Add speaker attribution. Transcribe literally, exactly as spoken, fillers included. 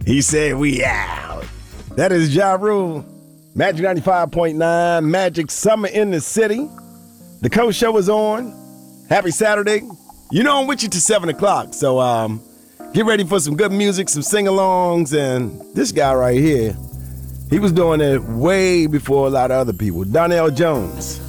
Speaker 1: He said we out. That is Ja Rule. Magic ninety-five point nine, Magic Summer in the City. The Coach Show is on. Happy Saturday. You know I'm with you till seven o'clock, so um, get ready for some good music, some sing-alongs, and this guy right here, he was doing it way before a lot of other people. Donnell Jones.